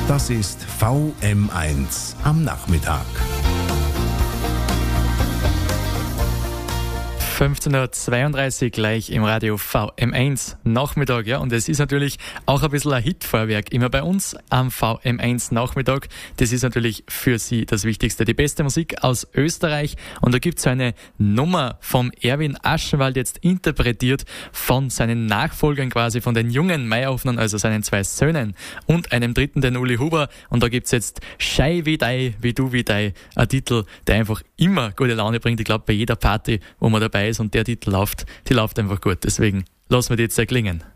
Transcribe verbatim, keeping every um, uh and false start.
Das ist V M eins am Nachmittag. fünfzehn Uhr zweiunddreißig gleich im Radio V M eins Nachmittag, ja, und es ist natürlich auch ein bisschen ein Hitfeuerwerk immer bei uns am V M eins Nachmittag. Das ist natürlich für Sie das Wichtigste, die beste Musik aus Österreich, und da gibt es so eine Nummer vom Erwin Aschenwald, jetzt interpretiert von seinen Nachfolgern quasi, von den jungen Mayhoffnern, also seinen zwei Söhnen und einem dritten, den Uli Huber, und da gibt es jetzt Schei wie dei, wie du wie dei, ein Titel, der einfach immer gute Laune bringt. Ich glaube, bei jeder Party, wo man dabei ist und der Titel läuft, die läuft einfach gut. Deswegen lassen wir die jetzt erklingen.